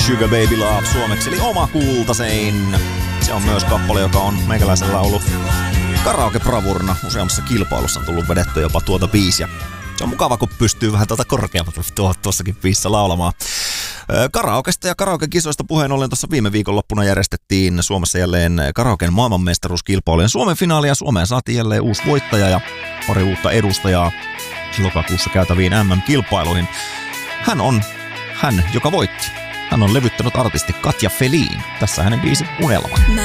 Sugar Baby Love suomeksi, eli Oma kultasein. Se on myös kappale, joka on meikäläisellä ollut karaoke-bravurina. Useammassa kilpailussa on tullut vedettyä jopa tuota biisiä. Se on mukava, kun pystyy vähän tuota korkeammalta tuossakin biisissä laulamaan. Karaokesta ja karaoke-kisoista puheen ollen tuossa viime viikonloppuna järjestettiin Suomessa jälleen karaoken maailmanmestaruuskilpailujen Suomen finaali, ja Suomeen saatiin jälleen uusi voittaja ja pari uutta edustajaa lokakuussa käytäviin MM-kilpailuihin. Hän on hän, joka voitti. Hän on levyttänyt artisti Katja Felin. Tässä hänen biisi Unelma.